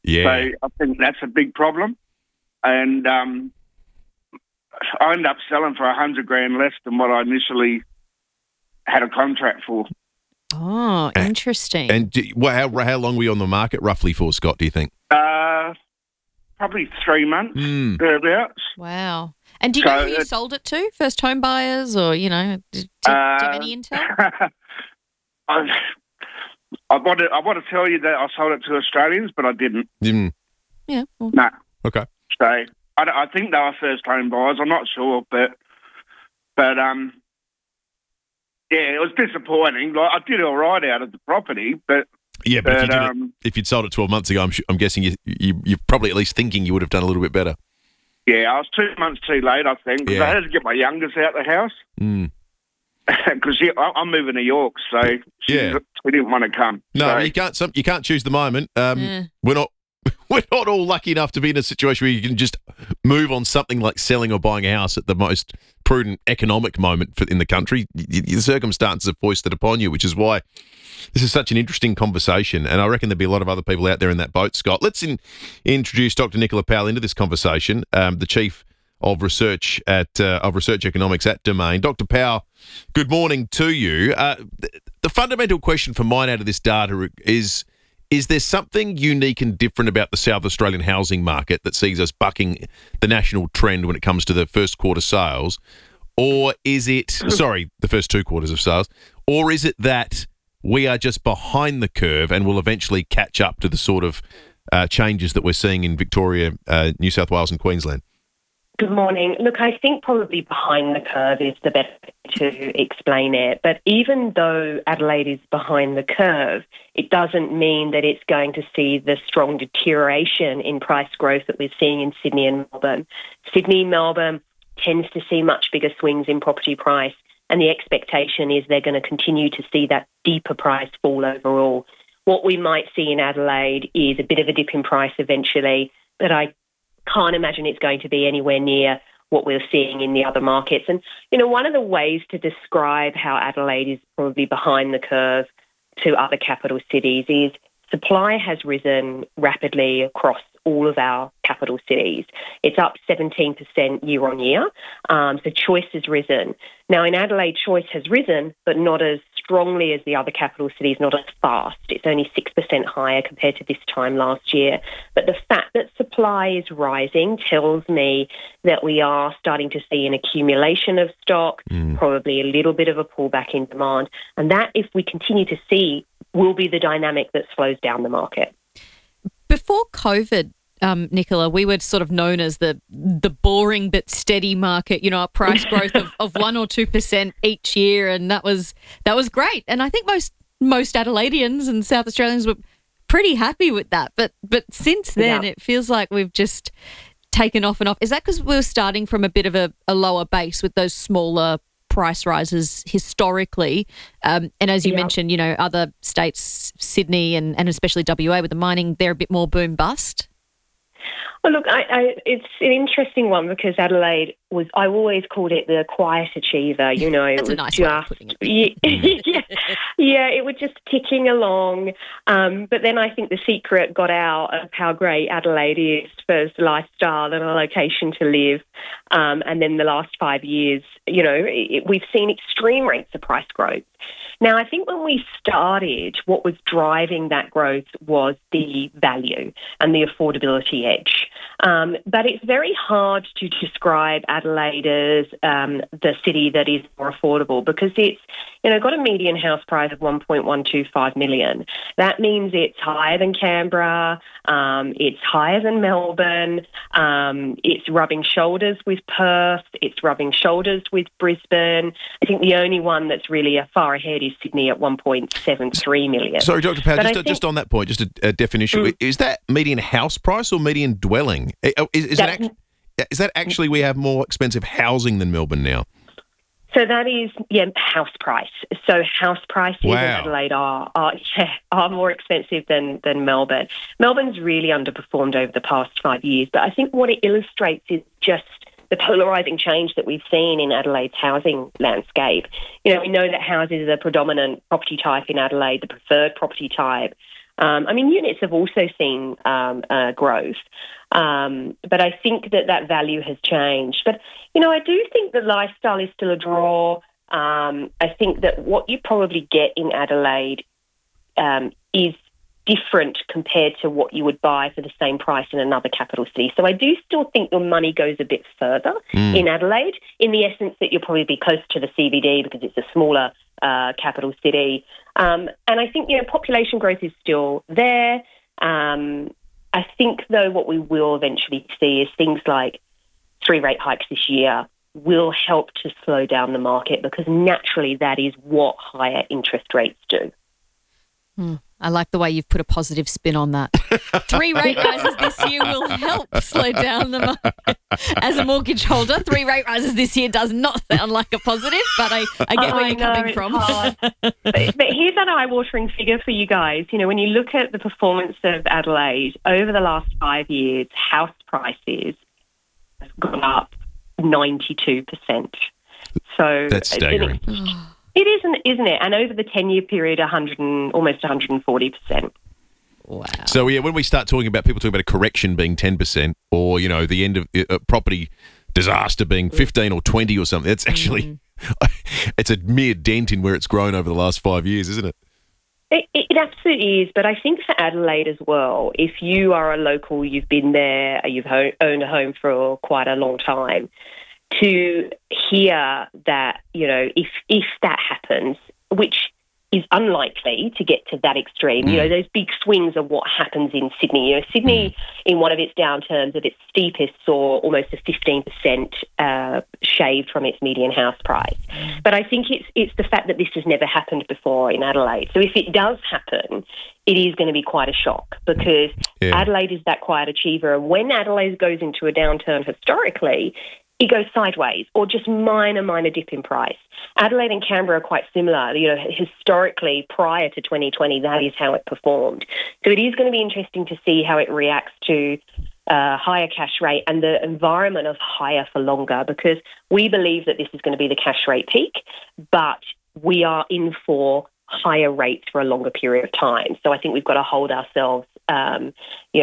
Yeah. So I think that's a big problem. And I ended up selling for $100,000 less than what I initially had a contract for. Oh, interesting. And how long were you on the market roughly for, Scott, do you think? Probably 3 months, thereabouts. Wow. And do you know who you sold it to? First home buyers or, do you have any intel? I want to tell you that I sold it to Australians, but I didn't. Yeah. Well. No. Okay. So I think they were first home buyers. I'm not sure, but yeah, it was disappointing. Like, I did all right out of the property, but yeah, but if you'd sold it 12 months ago, I'm guessing you're probably at least thinking you would have done a little bit better. Yeah, I was 2 months too late, I think, because I had to get my youngest out of the house. Because I'm moving to York, so she didn't want to come. No, so. you can't choose the moment. We're not all lucky enough to be in a situation where you can just move on something like selling or buying a house at the most prudent economic moment in the country. The circumstances are foisted upon you, which is why this is such an interesting conversation. And I reckon there'll be a lot of other people out there in that boat, Scott. Let's introduce Dr. Nicola Powell into this conversation, the Chief of Research of Research Economics at Domain. Dr. Powell, good morning to you. The fundamental question for mine out of this data is there something unique and different about the South Australian housing market that sees us bucking the national trend when it comes to the first quarter sales? Or is it, the first 2 quarters of sales, or is it that we are just behind the curve and will eventually catch up to the sort of changes that we're seeing in Victoria, New South Wales and Queensland? Good morning. Look, I think probably behind the curve is the best way to explain it. But even though Adelaide is behind the curve, it doesn't mean that it's going to see the strong deterioration in price growth that we're seeing in Sydney and Melbourne. Sydney and Melbourne tends to see much bigger swings in property price, and the expectation is they're going to continue to see that deeper price fall overall. What we might see in Adelaide is a bit of a dip in price eventually, but I can't imagine it's going to be anywhere near what we're seeing in the other markets. And, one of the ways to describe how Adelaide is probably behind the curve to other capital cities is supply has risen rapidly across all of our capital cities. It's up 17% year on year. So choice has risen. Now, in Adelaide, choice has risen, but not as strongly as the other capital cities, not as fast. It's only 6% higher compared to this time last year. But the fact that supply is rising tells me that we are starting to see an accumulation of stock, probably a little bit of a pullback in demand. And that, if we continue to see, will be the dynamic that slows down the market. Before COVID, Nicola, we were sort of known as the boring but steady market, a price growth of 1 or 2% each year, and that was great. And I think most Adelaideans and South Australians were pretty happy with that. But since then, It feels like we've just taken off and off. Is that because we're starting from a bit of a lower base with those smaller price rises historically? And as you mentioned, other states, Sydney and especially WA with the mining, they're a bit more boom bust. Well, look, it's an interesting one because Adelaide I always called it the quiet achiever, That's a nice way of putting it. Yeah, it was just ticking along. But then I think the secret got out of how great Adelaide is for lifestyle and a location to live. And then the last 5 years, we've seen extreme rates of price growth. Now, I think when we started, what was driving that growth was the value and the affordability edge. But it's very hard to describe Adelaide as the city that is more affordable because it's, got a median house price of $1.125 million. That means it's higher than Canberra, it's higher than Melbourne, it's rubbing shoulders with Perth, it's rubbing shoulders with Brisbane. I think the only one that's really far ahead is Sydney at $1.73 million. Sorry, Dr. Powell, just on that point, just a definition. Is that median house price or median dwelling? Is that actually we have more expensive housing than Melbourne now? So that is, house price. So house prices in Adelaide are more expensive than Melbourne. Melbourne's really underperformed over the past 5 years, but I think what it illustrates is just the polarising change that we've seen in Adelaide's housing landscape. We know that houses are the predominant property type in Adelaide, the preferred property type. Units have also seen growth, but I think that value has changed. But, I do think that lifestyle is still a draw. I think that what you probably get in Adelaide is different compared to what you would buy for the same price in another capital city. So I do still think your money goes a bit further in Adelaide, in the essence that you'll probably be close to the CBD because it's a smaller capital city. And I think, population growth is still there. I think, though, what we will eventually see is things like 3 rate hikes this year will help to slow down the market because naturally that is what higher interest rates do. I like the way you've put a positive spin on that. 3 rate rises this year will help slow down the market. As a mortgage holder, 3 rate rises this year does not sound like a positive, but I get where you're coming from. But here's an eye-watering figure for you guys. When you look at the performance of Adelaide over the last 5 years, house prices have gone up 92%. So that's staggering. It isn't it? And over the 10-year period, almost 140%. Wow. So, when we start talking about people talking about a correction being 10% or, the end of property disaster being 15 or 20 or something, it's actually, it's a mere dent in where it's grown over the last 5 years, isn't it? It absolutely is. But I think for Adelaide as well, if you are a local, you've been there, you've owned a home for quite a long time, to hear that, if that happens, which is unlikely to get to that extreme, those big swings are what happens in Sydney. Sydney, in one of its downturns at its steepest, saw almost a 15% shaved from its median house price. But I think it's the fact that this has never happened before in Adelaide. So if it does happen, it is going to be quite a shock because Adelaide is that quiet achiever. And when Adelaide goes into a downturn historically, it goes sideways or just minor dip in price. Adelaide and Canberra are quite similar. Historically, prior to 2020, that is how it performed. So it is going to be interesting to see how it reacts to higher cash rate and the environment of higher for longer, because we believe that this is going to be the cash rate peak, but we are in for higher rates for a longer period of time. So I think we've got to hold ourselves, in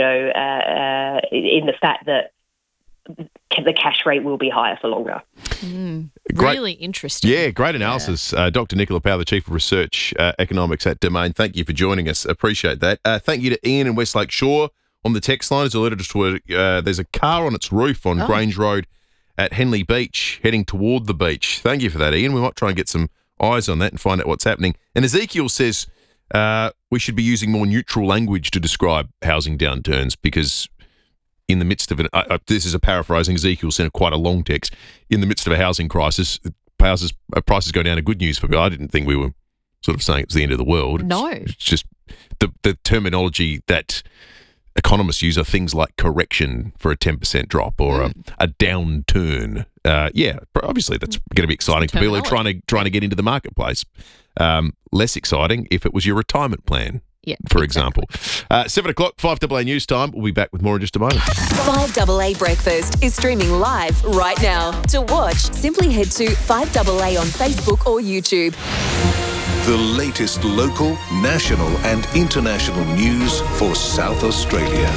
the fact that the cash rate will be higher for longer. Really interesting. Yeah, great analysis. Dr. Nicola Power, the Chief of Research Economics at Domain. Thank you for joining us. Appreciate that. Thank you to Ian in Westlake Shore on the text line. Has alerted us to there's a car on its roof on Grange Road at Henley Beach heading toward the beach. Thank you for that, Ian. We might try and get some eyes on that and find out what's happening. And Ezekiel says we should be using more neutral language to describe housing downturns because in the midst of this is a paraphrasing. Ezekiel sent quite a long text. In the midst of a housing crisis, prices go down. A good news for me. I didn't think we were sort of saying it's the end of the world. No, it's just the terminology that economists use are things like correction for a 10% drop or a downturn. Obviously that's going to be exciting for people who are trying to get into the marketplace. Less exciting if it was your retirement plan. Yeah, for example. 7 o'clock, 5AA News Time. We'll be back with more in just a moment. 5AA Breakfast is streaming live right now. To watch, simply head to 5AA on Facebook or YouTube. The latest local, national and international news for South Australia.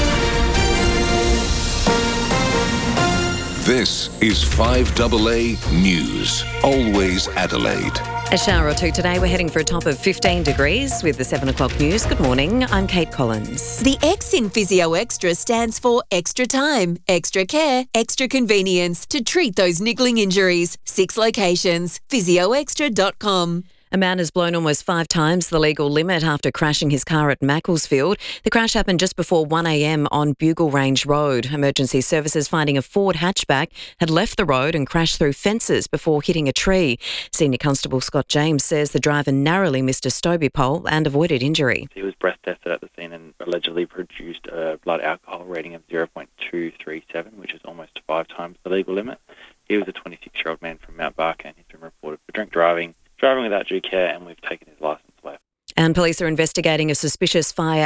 This is 5AA News, always Adelaide. A shower or two today. We're heading for a top of 15 degrees with the 7 o'clock news. Good morning. I'm Kate Collins. The X in Physio Extra stands for extra time, extra care, extra convenience to treat those niggling injuries. 6 locations. physioextra.com. A man has blown almost 5 times the legal limit after crashing his car at Macclesfield. The crash happened just before 1 a.m. on Bugle Range Road. Emergency services finding a Ford hatchback had left the road and crashed through fences before hitting a tree. Senior Constable Scott James says the driver narrowly missed a Stobie pole and avoided injury. He was breath tested at the scene and allegedly produced a blood alcohol rating of 0.237, which is almost 5 times the legal limit. He was a 26-year-old man from Mount Barker and he's been reported for drink driving without due care, and we've taken his licence away. And police are investigating a suspicious fire at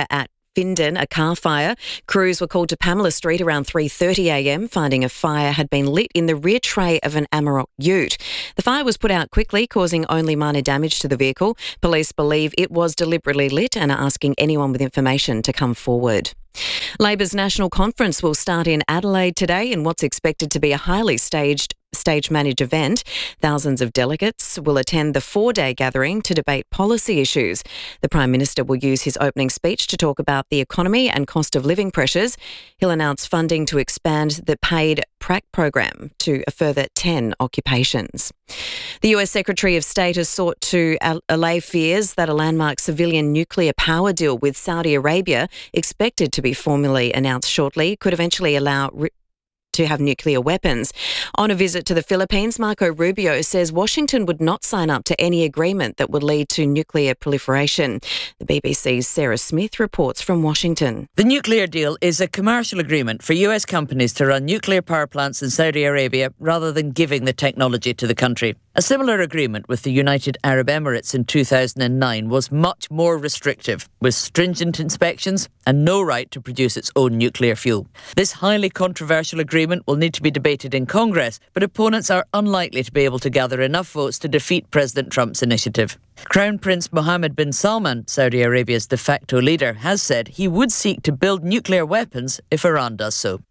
Findon, a car fire. Crews were called to Pamela Street around 3:30am, finding a fire had been lit in the rear tray of an Amarok ute. The fire was put out quickly, causing only minor damage to the vehicle. Police believe it was deliberately lit and are asking anyone with information to come forward. Labor's National Conference will start in Adelaide today in what's expected to be a highly stage-managed event. Thousands of delegates will attend the 4-day gathering to debate policy issues. The Prime Minister will use his opening speech to talk about the economy and cost of living pressures. He'll announce funding to expand the paid PRAC program to a further 10 occupations. The US Secretary of State has sought to allay fears that a landmark civilian nuclear power deal with Saudi Arabia, expected to be formally announced shortly, could eventually allow to have nuclear weapons. On a visit to the Philippines, Marco Rubio says Washington would not sign up to any agreement that would lead to nuclear proliferation. The BBC's Sarah Smith reports from Washington. The nuclear deal is a commercial agreement for US companies to run nuclear power plants in Saudi Arabia rather than giving the technology to the country. A similar agreement with the United Arab Emirates in 2009 was much more restrictive, with stringent inspections and no right to produce its own nuclear fuel. This highly controversial agreement will need to be debated in Congress, but opponents are unlikely to be able to gather enough votes to defeat President Trump's initiative. Crown Prince Mohammed bin Salman, Saudi Arabia's de facto leader, has said he would seek to build nuclear weapons if Iran does so.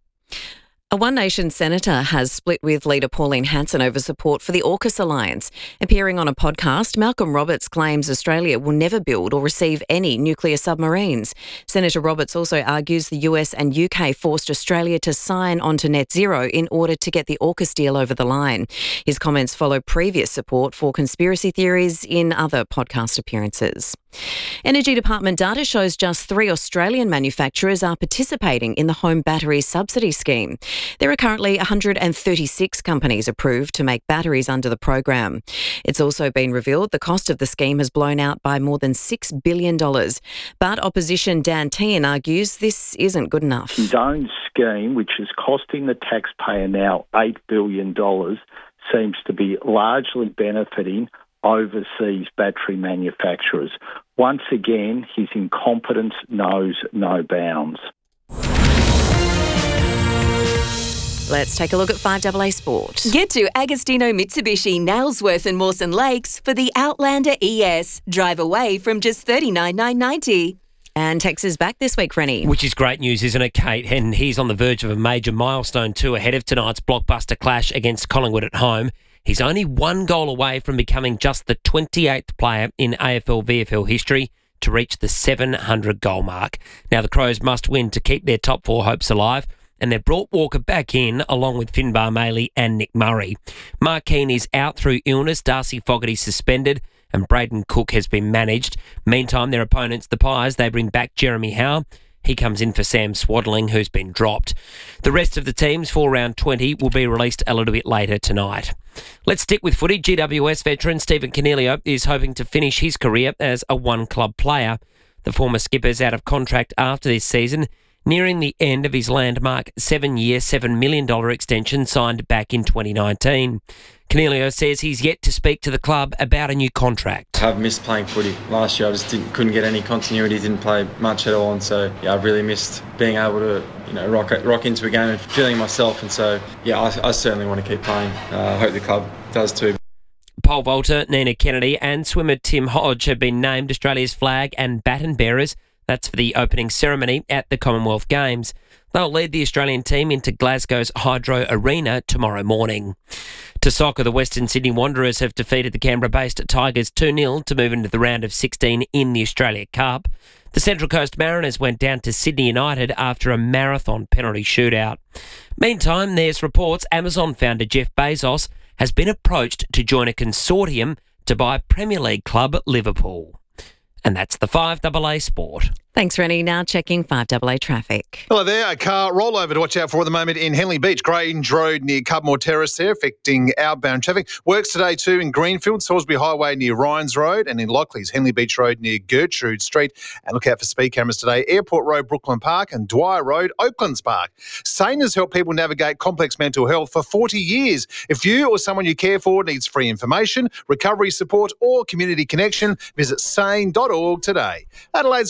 A One Nation senator has split with leader Pauline Hanson over support for the AUKUS alliance. Appearing on a podcast, Malcolm Roberts claims Australia will never build or receive any nuclear submarines. Senator Roberts also argues the US and UK forced Australia to sign on to net zero in order to get the AUKUS deal over the line. His comments follow previous support for conspiracy theories in other podcast appearances. Energy Department data shows just 3 Australian manufacturers are participating in the home battery subsidy scheme. There are currently 136 companies approved to make batteries under the program. It's also been revealed the cost of the scheme has blown out by more than $6 billion. But opposition Dan Tehan argues this isn't good enough. His own scheme, which is costing the taxpayer now $8 billion, seems to be largely benefiting overseas battery manufacturers. Once again, his incompetence knows no bounds. Let's take a look at 5AA Sport. Get to Agostino Mitsubishi, Nailsworth and Mawson Lakes for the Outlander ES. Drive away from just $39,990. And Tex is back this week, Rennie. Which is great news, isn't it, Kate? And he's on the verge of a major milestone too, ahead of tonight's blockbuster clash against Collingwood at home. He's only 1 goal away from becoming just the 28th player in AFL-VFL history to reach the 700 goal mark. Now, the Crows must win to keep their top 4 hopes alive, and they've brought Walker back in along with Finbar Maley and Nick Murray. Mark Keane is out through illness, Darcy Fogarty suspended, and Braden Cook has been managed. Meantime, their opponents, the Pies, they bring back Jeremy Howe. He comes in for Sam Swaddling, who's been dropped. The rest of the teams for round 20 will be released a little bit later tonight. Let's stick with footy. GWS veteran Stephen Coniglio is hoping to finish his career as a one-club player. The former skipper's out of contract after this season, nearing the end of his landmark 7-year, $7 million extension signed back in 2019. Coniglio says he's yet to speak to the club about a new contract. I've missed playing footy. Last year I just couldn't get any continuity, didn't play much at all, and so I've really missed being able to rock into a game and feeling myself, and so I certainly want to keep playing. I hope the club does too. Pole vaulter Nina Kennedy and swimmer Tim Hodge have been named Australia's flag and baton bearers. That's for the opening ceremony at the Commonwealth Games. They'll lead the Australian team into Glasgow's Hydro Arena tomorrow morning. To soccer, the Western Sydney Wanderers have defeated the Canberra-based Tigers 2-0 to move into the round of 16 in the Australia Cup. The Central Coast Mariners went down to Sydney United after a marathon penalty shootout. Meantime, there's reports Amazon founder Jeff Bezos has been approached to join a consortium to buy Premier League club Liverpool. And that's the 5AA Sport. Thanks, Rennie. Now checking 5AA traffic. Hello there. A car rollover to watch out for at the moment in Henley Beach, Grange Road near Cudmore Terrace there, affecting outbound traffic. Works today too in Greenfield, Salisbury Highway near Ryans Road, and in Lockleys, Henley Beach Road near Gertrude Street. And look out for speed cameras today, Airport Road, Brooklyn Park, and Dwyer Road, Oaklands Park. SANE has helped people navigate complex mental health for 40 years. If you or someone you care for needs free information, recovery support, or community connection, visit sane.org today. Adelaide's most accurate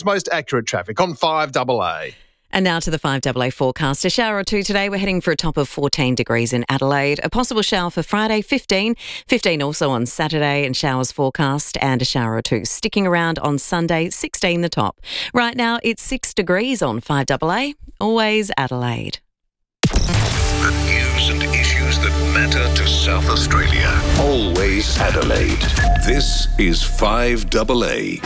accurate traffic on 5AA. And now to the 5AA forecast. A shower or two today. We're heading for a top of 14 degrees in Adelaide. A possible shower for Friday, 15. 15 also on Saturday, and showers forecast, and a shower or two sticking around on Sunday, 16 the top. Right now it's 6 degrees on 5AA. Always Adelaide. The news and issues that matter to South Australia. Always Adelaide. This is 5AA.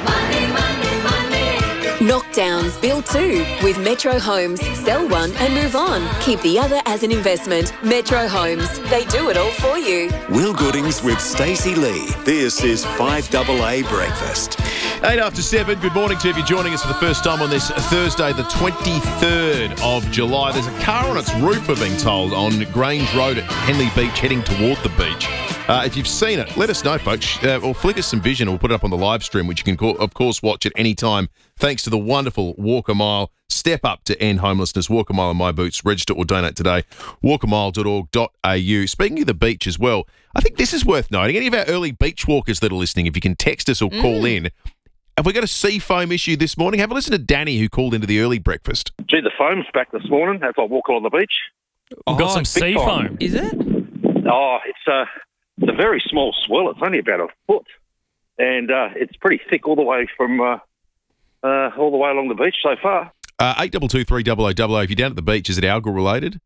Knock down, build two with Metro Homes. Sell one and move on. Keep the other as an investment. Metro Homes. They do it all for you. Will Goodings with Stacey Lee. This is 5AA Breakfast. 8 after 7. Good morning to you if you're joining us for the first time on this Thursday, the 23rd of July. There's a car on its roof, we're being told, on Grange Road at Henley Beach, heading toward the beach. If you've seen it, let us know, folks, or flick us some vision. We'll put it up on the live stream, which you can, of course, watch at any time, thanks to the wonderful Walk a Mile. Step up to end homelessness. Walk a mile in my boots. Register or donate today. walkamile.org.au. Speaking of the beach as well, I think this is worth noting. Any of our early beach walkers that are listening, if you can text us or call in, have we got a sea foam issue this morning? Have a listen to Danny, who called into the early breakfast. Gee, the foam's back this morning as I walk along the beach. We've got some sea foam. Is it? Oh, it's a very small swell. It's only about a foot, and it's pretty thick all the way from all the way along the beach so far. 8223 if you're down at the beach, is it algal related?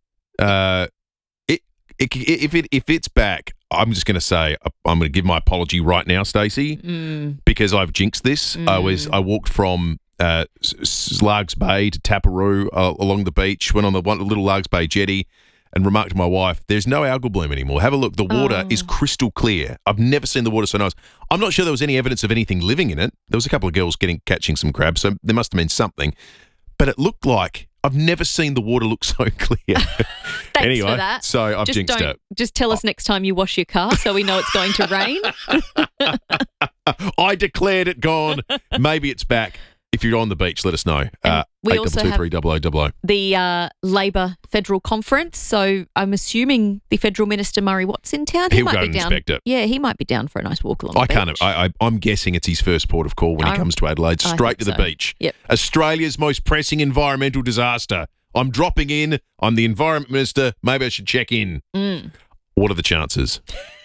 If it's back, I'm just going to say I'm going to give my apology right now, Stacey, because I've jinxed this. I walked from Largs Bay to Taparoo along the beach, went on the little Largs Bay jetty, and remarked to my wife, "There's no algal bloom anymore. Have a look. The water is crystal clear. I've never seen the water so nice." I'm not sure there was any evidence of anything living in it. There was a couple of girls catching some crabs, so there must have been something. But it looked like I've never seen the water look so clear. Thanks anyway, for that. So I've jinxed it. Just tell us next time you wash your car so we know it's going to rain. I declared it gone. Maybe it's back. If you're on the beach, let us know. We also have 8223 the Labor Federal Conference. So I'm assuming the Federal Minister Murray Watt's in town. He'll go and inspect it. Yeah, he might be down for a nice walk along the beach. I'm guessing it's his first port of call when he comes to Adelaide. Straight to the beach. Yep. Australia's most pressing environmental disaster. I'm dropping in. I'm the Environment Minister. Maybe I should check in. What are the chances?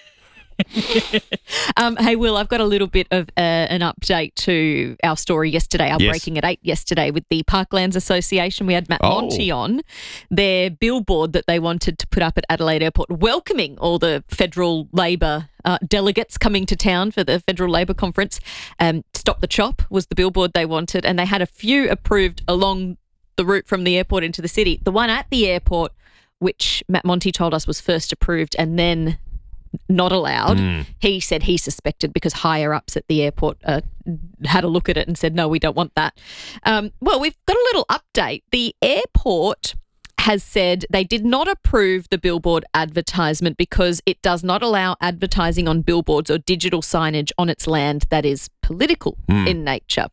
Hey, Will, I've got a little bit of an update to our story yesterday, our Breaking at 8 yesterday with the Parklands Association. We had Matt Monty on their billboard that they wanted to put up at Adelaide Airport, welcoming all the federal Labor delegates coming to town for the Federal Labor Conference. Stop the Chop was the billboard they wanted, and they had a few approved along the route from the airport into the city. The one at the airport, which Matt Monty told us was first approved and then not allowed. He said he suspected because higher ups at the airport had a look at it and said, no, we don't want that. Well, we've got a little update. The airport has said they did not approve the billboard advertisement because it does not allow advertising on billboards or digital signage on its land that is political in nature.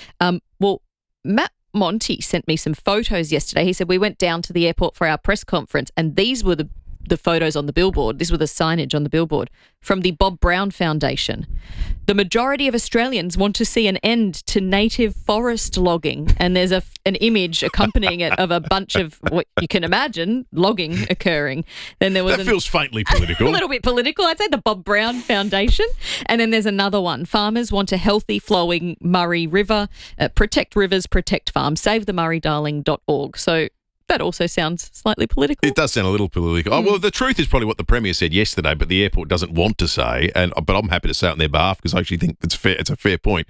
Well, Matt Monty sent me some photos yesterday. He said we went down to the airport for our press conference and these were the photos on the billboard. These were the signage on the billboard from the Bob Brown Foundation. The majority of Australians want to see an end to native forest logging, and there's an image accompanying it of a bunch of what you can imagine logging occurring. Then there was that feels faintly political. A little bit political. I'd say the Bob Brown Foundation. And then there's another one. Farmers want a healthy flowing Murray River. Protect rivers, protect farms. SaveTheMurrayDarling.org. So that also sounds slightly political. It does sound a little political. Oh, well, the truth is probably what the Premier said yesterday, but the airport doesn't want to say. But I'm happy to say it on their behalf because I actually think it's fair. It's a fair point.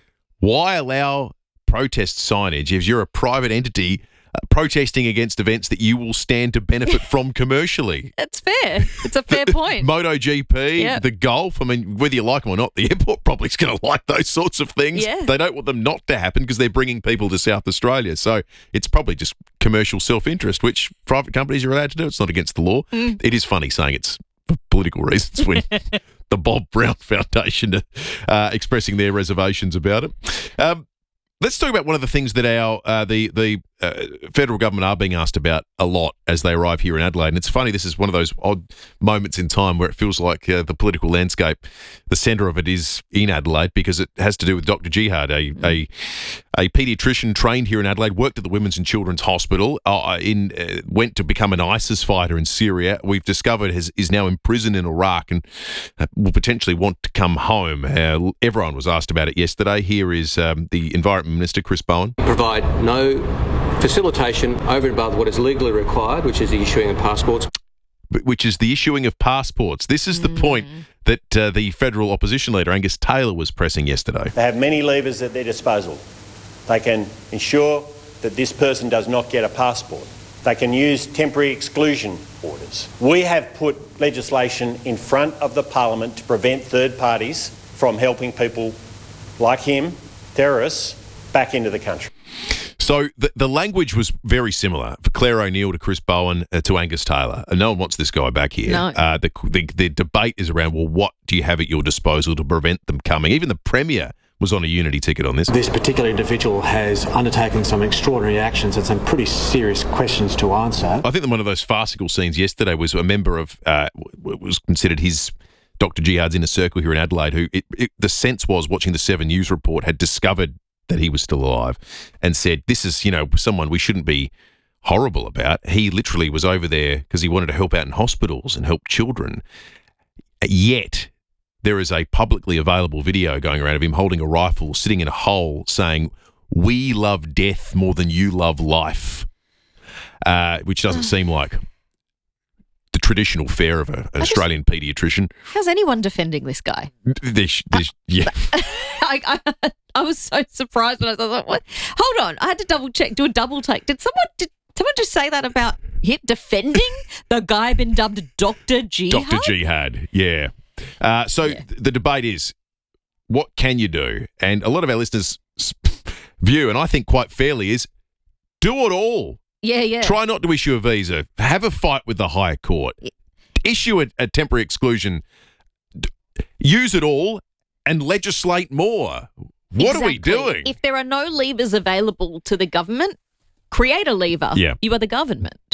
Why allow protest signage if you're a private entity protesting against events that you will stand to benefit from commercially? It's fair. It's a fair point. MotoGP, the golf. I mean, whether you like them or not, the airport probably is going to like those sorts of things. Yeah. They don't want them not to happen because they're bringing people to South Australia. So it's probably just commercial self-interest, which private companies are allowed to do. It's not against the law. It is funny saying it's for political reasons when the Bob Brown Foundation expressing their reservations about it. Let's talk about one of the things that our the federal government are being asked about a lot as they arrive here in Adelaide. And it's funny, this is one of those odd moments in time where it feels like the political landscape, the centre of it is in Adelaide, because it has to do with Dr. Jihad, a paediatrician trained here in Adelaide, worked at the Women's and Children's Hospital, went to become an ISIS fighter in Syria. We've discovered is now imprisoned in Iraq and will potentially want to come home. Everyone was asked about it yesterday. Here is the Environment Minister, Chris Bowen. Provide no facilitation over and above what is legally required, which is the issuing of passports. This is the point that the federal opposition leader, Angus Taylor, was pressing yesterday. They have many levers at their disposal. They can ensure that this person does not get a passport. They can use temporary exclusion orders. We have put legislation in front of the Parliament to prevent third parties from helping people like him, terrorists, back into the country. So the language was very similar for Claire O'Neill to Chris Bowen to Angus Taylor. No one wants this guy back here. No. The debate is around, well, what do you have at your disposal to prevent them coming? Even the Premier was on a unity ticket on this. This particular individual has undertaken some extraordinary actions and some pretty serious questions to answer. I think that one of those farcical scenes yesterday was a member of, was considered his Dr. Jihad's inner circle here in Adelaide, who the sense was, watching the 7 News report, had discovered that he was still alive and said, this is, someone we shouldn't be horrible about. He literally was over there because he wanted to help out in hospitals and help children. Yet there is a publicly available video going around of him holding a rifle, sitting in a hole, saying, "We love death more than you love life," which doesn't seem like the traditional fare of an Australian paediatrician. How's anyone defending this guy? Yeah. I was so surprised when I was like, "What? Hold on!" I had to double check, do a double take. Did someone just say that about him defending the guy been dubbed Dr. Jihad? Dr. Jihad, yeah. The debate is, what can you do? And a lot of our listeners' view, and I think quite fairly, is do it all. Yeah. Try not to issue a visa. Have a fight with the higher court. Issue a temporary exclusion. Use it all and legislate more. What are we doing? If there are no levers available to the government, create a lever. Yeah. You are the government.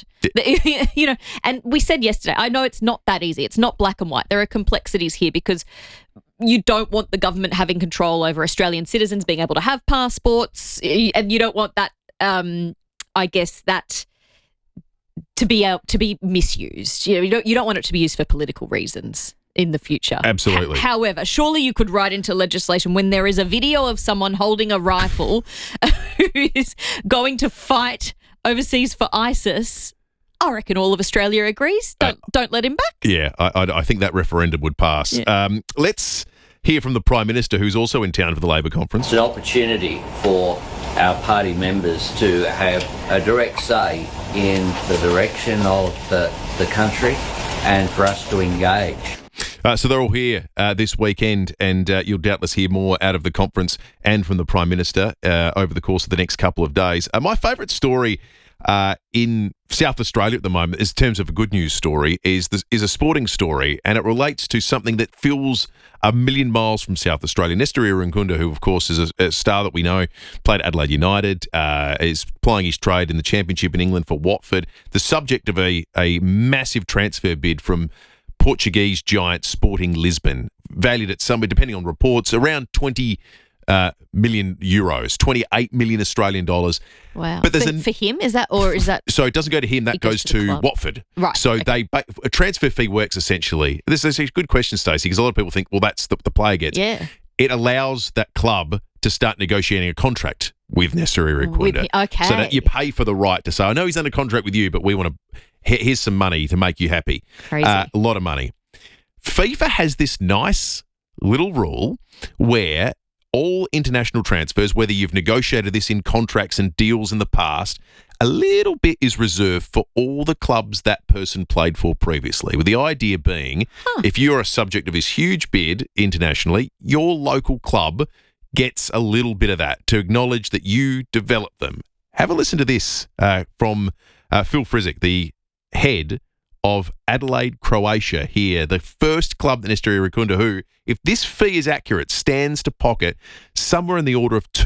And we said yesterday, I know it's not that easy. It's not black and white. There are complexities here because you don't want the government having control over Australian citizens being able to have passports, and you don't want that, that to be misused. You don't want it to be used for political reasons in the future. Absolutely. However, surely you could write into legislation when there is a video of someone holding a rifle who is going to fight overseas for ISIS. I reckon all of Australia agrees. Don't let him back. Yeah, I think that referendum would pass. Yeah. Let's hear from the Prime Minister, who's also in town for the Labor conference. It's an opportunity for our party members to have a direct say in the direction of the country and for us to engage. So they're all here this weekend, and you'll doubtless hear more out of the conference and from the Prime Minister over the course of the next couple of days. My favourite story in South Australia at the moment, in terms of a good news story, is a sporting story, and it relates to something that feels a million miles from South Australia. Nestor Irankunda, who of course is a star that we know, played at Adelaide United, is plying his trade in the Championship in England for Watford, the subject of a massive transfer bid from Portuguese giant Sporting Lisbon, valued at somewhere, depending on reports, around 20 million euros, 28 million Australian dollars. Wow. But for him, is that? So it doesn't go to him, that goes to Watford. Right. So a transfer fee works essentially. This is a good question, Stacey, because a lot of people think, well, that's the player gets. Yeah. It allows that club to start negotiating a contract with Nestor Irankunda. Okay. So that you pay for the right to say, I know he's under contract with you, but we want to, here's some money to make you happy. Crazy. A lot of money. FIFA has this nice little rule where all international transfers, whether you've negotiated this in contracts and deals in the past, a little bit is reserved for all the clubs that person played for previously, with the idea being if you're a subject of this huge bid internationally, your local club gets a little bit of that to acknowledge that you developed them. Have a listen to this from Phil Frizik, the head of Adelaide, Croatia here, the first club that Nestor Irankunda, who if this fee is accurate, stands to pocket somewhere in the order of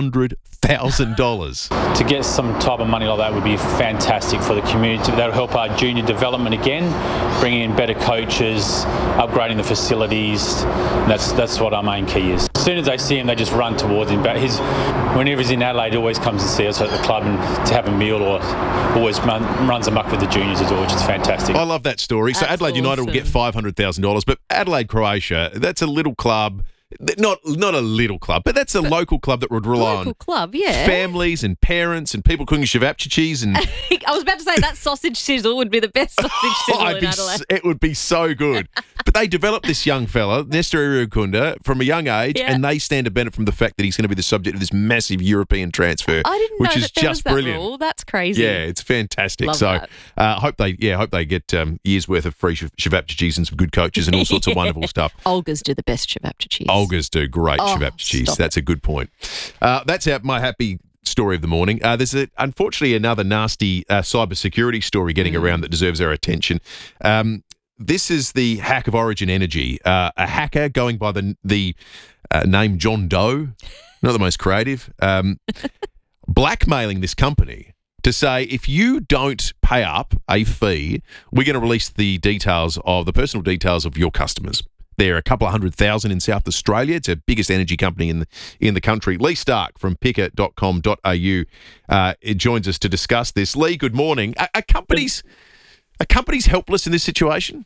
$200,000. To get some type of money like that would be fantastic for the community. That will help our junior development again, bringing in better coaches, upgrading the facilities. That's what our main key is. As soon as they see him, they just run towards him. But whenever he's in Adelaide, he always comes and see us at the club and to have a meal, or always runs amok with the juniors as well, which is fantastic. I love that story. So Adelaide United will get $500,000, but Adelaide Croatia, that's a little club. Not a little club, but that's a local club that would rely on club, yeah. families and parents and people cooking cevapcicis. And I was about to say that sausage sizzle would be the best sausage sizzle in Adelaide. It would be so good. But they developed this young fella, Nestor Iriakunda, from a young age, and they stand to benefit from the fact that he's going to be the subject of this massive European transfer, which is just brilliant. Rule. That's crazy. Yeah, it's fantastic. Love so hope they get years worth of free cevapcicis and some good coaches and all sorts of wonderful stuff. Olga's do the best cevapcicis. Olga's do great cevapcicis. That's a good point. That's my happy story of the morning. There's unfortunately another nasty cybersecurity story getting around that deserves our attention. This is the hack of Origin Energy. A hacker going by the name John Doe, not the most creative, blackmailing this company to say, if you don't pay up a fee, we're going to release the personal details of your customers. There are a couple of 100,000 in South Australia. It's the biggest energy company in the country. Lee Stark from picker.com.au joins us to discuss this. Lee, good morning. Are companies helpless in this situation?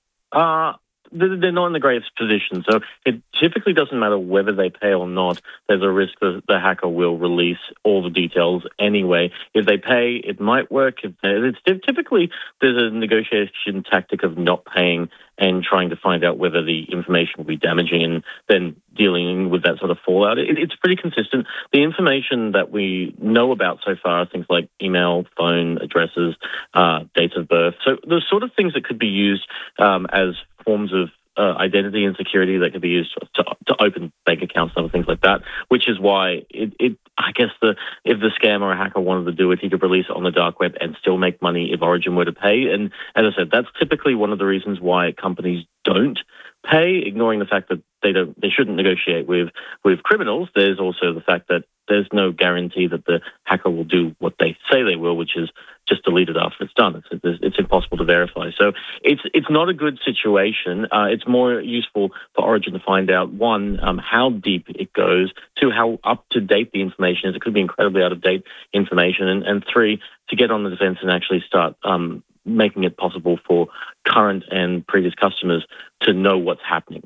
They're not in the greatest position. So it typically doesn't matter whether they pay or not. There's a risk that the hacker will release all the details anyway. If they pay, it might work. Typically, there's a negotiation tactic of not paying and trying to find out whether the information will be damaging and then dealing with that sort of fallout. It's pretty consistent. The information that we know about so far are things like email, phone addresses, dates of birth. So the sort of things that could be used as forms of identity and security that could be used to open bank accounts and other things like that, which is why I guess if the scam or a hacker wanted to do it, he could release it on the dark web and still make money if Origin were to pay. And as I said, that's typically one of the reasons why companies don't pay, ignoring the fact that they shouldn't negotiate with criminals. There's also the fact that there's no guarantee that the hacker will do what they say they will, which is just delete it after it's done. It's impossible to verify. So it's not a good situation. It's more useful for Origin to find out, one, how deep it goes, two, how up-to-date the information is. It could be incredibly out-of-date information. And three, to get on the defense and actually start making it possible for current and previous customers to know what's happening.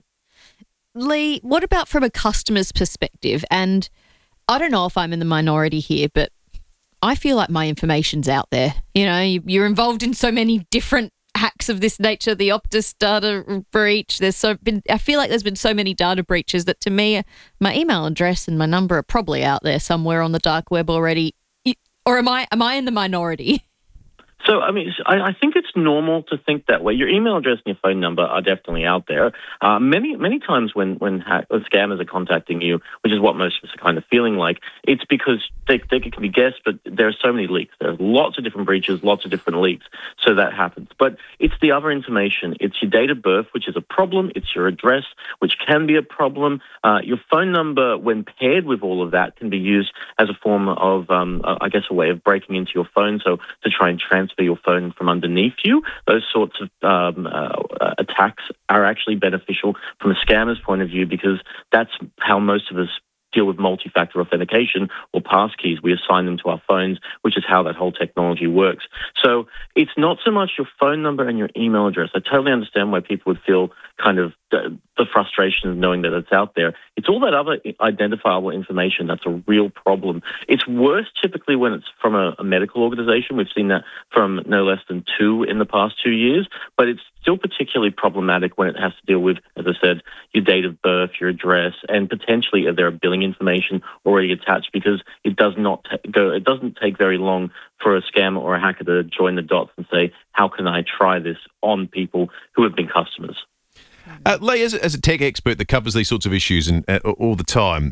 Lee, what about from a customer's perspective? And I don't know if I'm in the minority here, but I feel like my information's out there. You know, you're involved in so many different hacks of this nature, the Optus data breach. I feel like there's been so many data breaches that to me, my email address and my number are probably out there somewhere on the dark web already. Or am I in the minority? So, I mean, I think it's normal to think that way. Your email address and your phone number are definitely out there. Many times when scammers are contacting you, which is what most of us are kind of feeling like, it's because they can be guessed, but there are so many leaks. There are lots of different breaches, lots of different leaks, so that happens. But it's the other information. It's your date of birth, which is a problem. It's your address, which can be a problem. Your phone number, when paired with all of that, can be used as a form of, I guess, a way of breaking into your phone, so to try and transfer your phone from underneath you. Those sorts of attacks are actually beneficial from a scammer's point of view, because that's how most of us deal with multi-factor authentication or passkeys. We assign them to our phones, which is how that whole technology works. So it's not so much your phone number and your email address. I totally understand why people would feel kind of the frustration of knowing that it's out there. It's all that other identifiable information that's a real problem. It's worse typically when it's from a medical organization. We've seen that from no less than 2 in the past 2 years, but it's still particularly problematic when it has to deal with, as I said, your date of birth, your address, and potentially if there are billing information already attached, because it doesn't take very long for a scammer or a hacker to join the dots and say, how can I try this on people who have been customers? Lee, as a tech expert that covers these sorts of issues and all the time,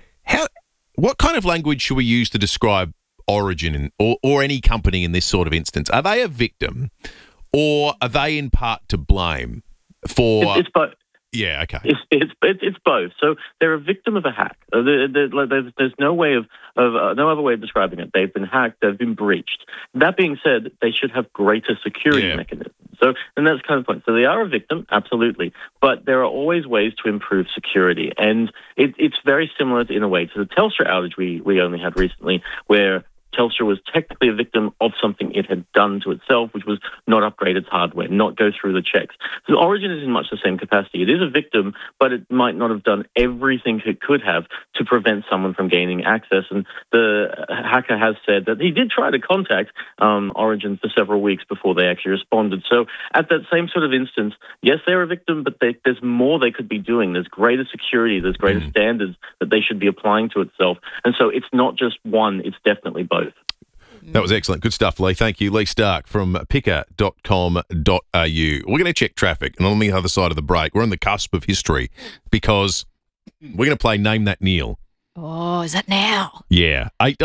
what kind of language should we use to describe Origin or any company in this sort of instance? Are they a victim, or are they in part to blame for? It's both. Yeah, okay. It's both. So they're a victim of a hack. There's no way no other way of describing it. They've been hacked. They've been breached. That being said, they should have greater security mechanisms. So, and that's kind of the point. So they are a victim, absolutely, but there are always ways to improve security, and it's very similar in a way to the Telstra outage we only had recently, where Telstra was technically a victim of something it had done to itself, which was not upgrade its hardware, not go through the checks. So Origin is in much the same capacity. It is a victim, but it might not have done everything it could have to prevent someone from gaining access. And the hacker has said that he did try to contact Origin for several weeks before they actually responded. So at that same sort of instance, yes, they're a victim, but there's more they could be doing. There's greater security. There's greater standards that they should be applying to itself. And so it's not just one, it's definitely both. That was excellent. Good stuff, Lee. Thank you. Lee Stark from picker.com.au. We're going to check traffic, and on the other side of the break, we're on the cusp of history because we're going to play Name That Neil. Oh, is that now? Yeah.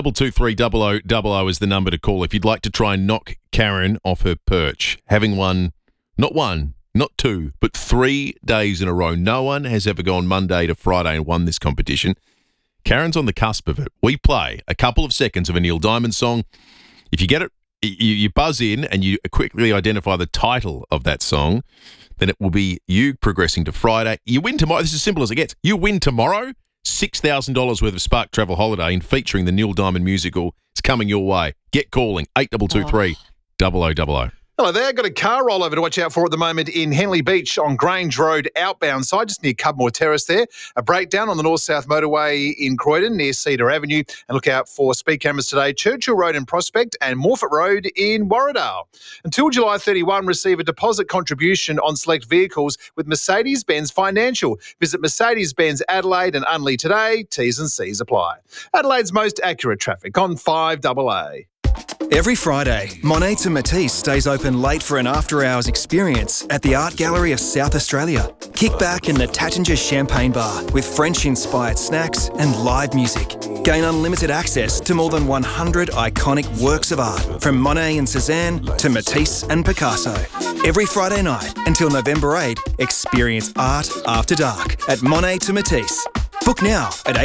8223 is the number to call if you'd like to try and knock Karen off her perch. Having won, not 2, but 3 days in a row. No one has ever gone Monday to Friday and won this competition. Karen's on the cusp of it. We play a couple of seconds of a Neil Diamond song. If you get it, you buzz in and you quickly identify the title of that song, then it will be you progressing to Friday. You win tomorrow. This is as simple as it gets. You win tomorrow, $6,000 worth of Spark Travel Holiday and featuring the Neil Diamond musical. It's coming your way. Get calling, 8223 0000. Hello there. Got a car rollover to watch out for at the moment in Henley Beach on Grange Road outbound side, just near Cudmore Terrace there. A breakdown on the North-South Motorway in Croydon near Cedar Avenue. And look out for speed cameras today, Churchill Road in Prospect and Morfett Road in Warradale. Until July 31, receive a deposit contribution on select vehicles with Mercedes-Benz Financial. Visit Mercedes-Benz Adelaide and Unley today. T's and C's apply. Adelaide's most accurate traffic on 5AA. Every Friday, Monet to Matisse stays open late for an after-hours experience at the Art Gallery of South Australia. Kick back in the Tattinger Champagne Bar with French-inspired snacks and live music. Gain unlimited access to more than 100 iconic works of art, from Monet and Cézanne to Matisse and Picasso. Every Friday night until November 8, experience art after dark at Monet to Matisse. Book now at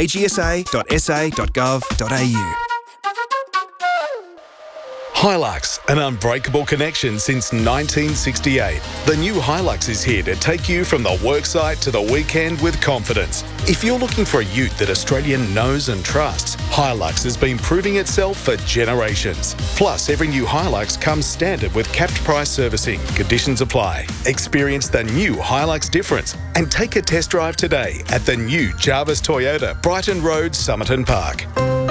agsa.sa.gov.au. Hilux, an unbreakable connection since 1968. The new Hilux is here to take you from the worksite to the weekend with confidence. If you're looking for a ute that Australia knows and trusts, Hilux has been proving itself for generations. Plus, every new Hilux comes standard with capped price servicing. Conditions apply. Experience the new Hilux difference and take a test drive today at the new Jarvis Toyota, Brighton Road, Somerton Park.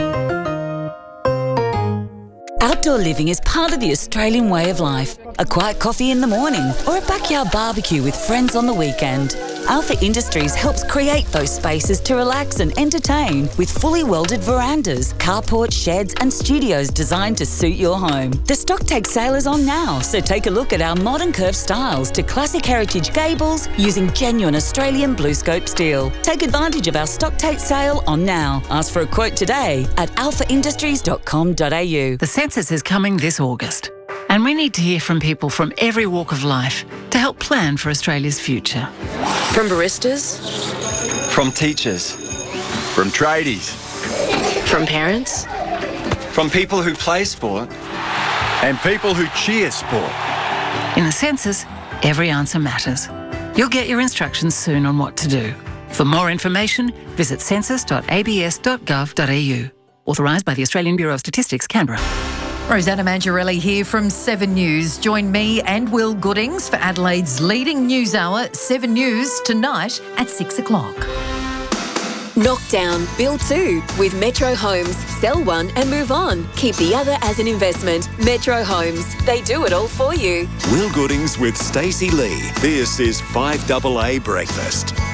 Outdoor living is part of the Australian way of life. A quiet coffee in the morning or a backyard barbecue with friends on the weekend. Alpha Industries helps create those spaces to relax and entertain with fully welded verandas, carports, sheds and studios designed to suit your home. The stock take sale is on now, so take a look at our modern curved styles to classic heritage gables using genuine Australian BlueScope steel. Take advantage of our stock take sale on now. Ask for a quote today at alphaindustries.com.au. The census is coming this August, and we need to hear from people from every walk of life to help plan for Australia's future. From baristas, from teachers, from tradies, from parents, from people who play sport, and people who cheer sport. In the census, every answer matters. You'll get your instructions soon on what to do. For more information, visit census.abs.gov.au. Authorised by the Australian Bureau of Statistics, Canberra. Rosanna Mangiarelli here from 7 News. Join me and Will Goodings for Adelaide's leading news hour, 7 News, tonight at 6 o'clock. Knockdown, build 2 with Metro Homes. Sell one and move on. Keep the other as an investment. Metro Homes. They do it all for you. Will Goodings with Stacey Lee. This is 5AA Breakfast.